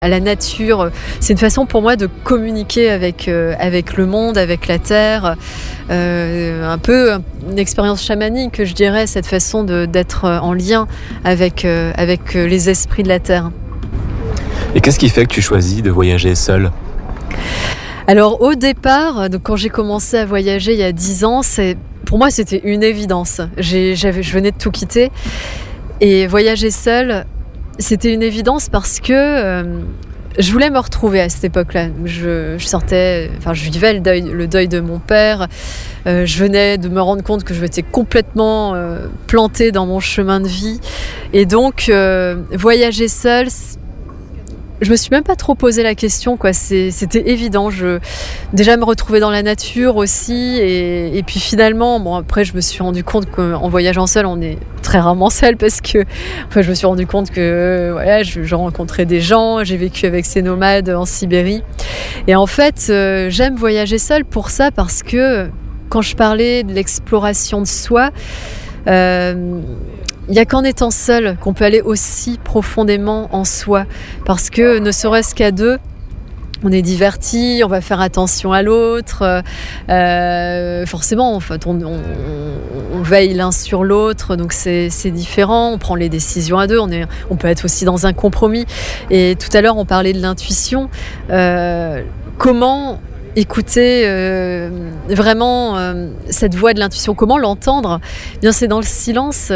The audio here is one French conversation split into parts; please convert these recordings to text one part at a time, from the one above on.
à la nature. C'est une façon pour moi de communiquer avec le monde, avec la terre. Un peu une expérience chamanique, je dirais, cette façon d'être en lien avec les esprits de la terre. Et qu'est-ce qui fait que tu choisis de voyager seule ? Alors au départ, donc quand j'ai commencé à voyager il y a 10 ans, pour moi c'était une évidence. Je venais de tout quitter et voyager seule, c'était une évidence parce que je voulais me retrouver à cette époque-là. Je vivais le deuil de mon père. Je venais de me rendre compte que je m'étais complètement plantée dans mon chemin de vie. Et donc, voyager seule, je me suis même pas trop posé la question, quoi. C'était évident. Déjà me retrouver dans la nature aussi, et puis finalement, après je me suis rendu compte qu'en voyageant seul, on est très rarement seul parce que, je me suis rendu compte que je rencontrais des gens. J'ai vécu avec ces nomades en Sibérie, et en fait, j'aime voyager seul pour ça parce que quand je parlais de l'exploration de soi. Il n'y a qu'en étant seul qu'on peut aller aussi profondément en soi. Parce que ne serait-ce qu'à deux, on est divertis, on va faire attention à l'autre. Forcément, en fait, on veille l'un sur l'autre, donc c'est différent. On prend les décisions à deux, on peut être aussi dans un compromis. Et tout à l'heure, on parlait de l'intuition. Comment écouter vraiment cette voix de l'intuition, comment l'entendre ? Bien, c'est dans le silence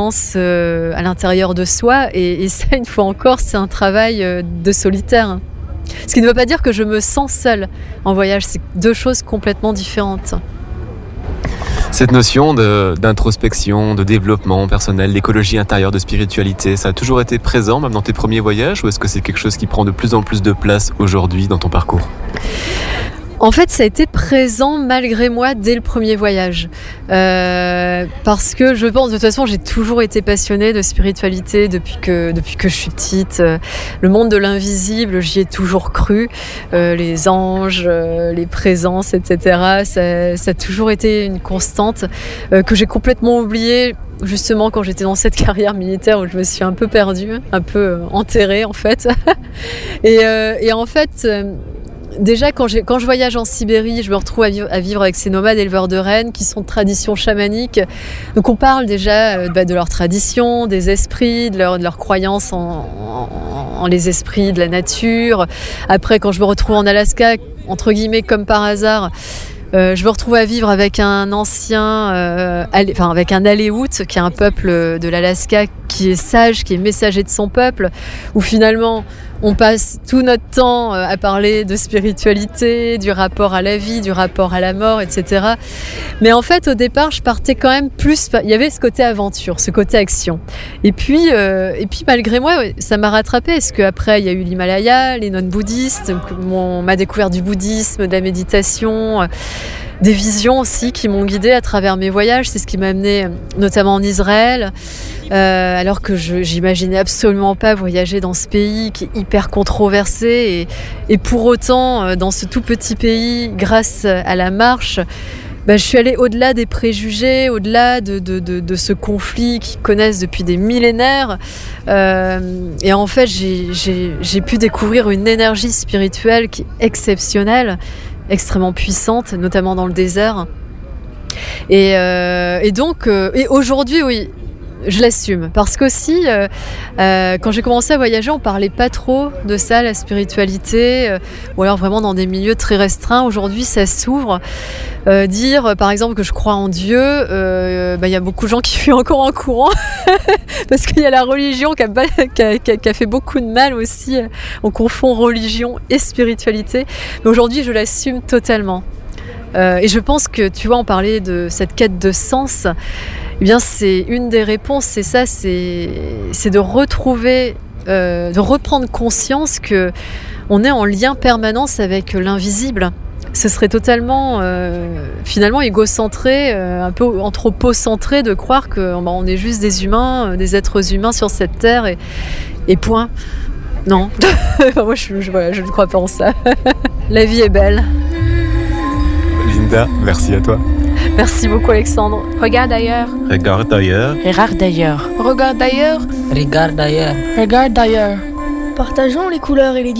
à l'intérieur de soi, et ça, une fois encore, c'est un travail de solitaire. Ce qui ne veut pas dire que je me sens seule en voyage, c'est deux choses complètement différentes. Cette notion d'introspection, de développement personnel, d'écologie intérieure, de spiritualité, ça a toujours été présent même dans tes premiers voyages, ou est-ce que c'est quelque chose qui prend de plus en plus de place aujourd'hui dans ton parcours ? En fait, ça a été présent malgré moi dès le premier voyage. Parce que je pense, de toute façon, j'ai toujours été passionnée de spiritualité depuis que je suis petite. Le monde de l'invisible, j'y ai toujours cru. Les anges, les présences, etc. Ça a toujours été une constante que j'ai complètement oubliée. Justement, quand j'étais dans cette carrière militaire où je me suis un peu perdue, un peu enterrée en fait. Et en fait, déjà, quand je voyage en Sibérie, je me retrouve à vivre avec ces nomades éleveurs de rennes qui sont de tradition chamanique. Donc on parle déjà de leur tradition, des esprits, de leur croyance en les esprits de la nature. Après, quand je me retrouve en Alaska, entre guillemets comme par hasard, je me retrouve à vivre avec un avec un Aléout, qui est un peuple de l'Alaska qui est sage, qui est messager de son peuple, où finalement on passe tout notre temps à parler de spiritualité, du rapport à la vie, du rapport à la mort, etc. Mais en fait, au départ, je partais quand même plus. Il y avait ce côté aventure, ce côté action. Et puis malgré moi, ça m'a rattrapée. Parce qu'après, il y a eu l'Himalaya, les nonnes bouddhistes. On m'a découvert du bouddhisme, de la méditation, des visions aussi qui m'ont guidée à travers mes voyages. C'est ce qui m'a amenée notamment en Israël. Alors que j'imaginais absolument pas voyager dans ce pays qui est hyper controversé, et pour autant dans ce tout petit pays, grâce à la marche, je suis allée au-delà des préjugés, au-delà de ce conflit qu'ils connaissent depuis des millénaires, et en fait j'ai pu découvrir une énergie spirituelle qui est exceptionnelle, extrêmement puissante, notamment dans le désert, et donc aujourd'hui, oui, je l'assume, parce qu'aussi, quand j'ai commencé à voyager, on parlait pas trop de ça, la spiritualité, ou alors vraiment dans des milieux très restreints. Aujourd'hui, ça s'ouvre. Dire, par exemple, que je crois en Dieu, y a beaucoup de gens qui fuient encore en courant, parce qu'il y a la religion qui a fait beaucoup de mal aussi. On confond religion et spiritualité. Mais aujourd'hui, je l'assume totalement. Et je pense que, tu vois, on parlait de cette quête de sens. Eh bien, c'est une des réponses, c'est ça, c'est de retrouver, de reprendre conscience que on est en lien permanence avec l'invisible. Ce serait totalement, finalement, égocentré, un peu anthropocentré de croire qu'on est juste des humains, des êtres humains sur cette terre, et point. Non, moi je ne crois pas en ça. La vie est belle. Linda, merci à toi. Merci beaucoup, Alexandre. Regarde ailleurs. Regarde ailleurs. Regarde ailleurs. Regarde ailleurs. Regarde ailleurs. Regarde ailleurs. Partageons les couleurs et les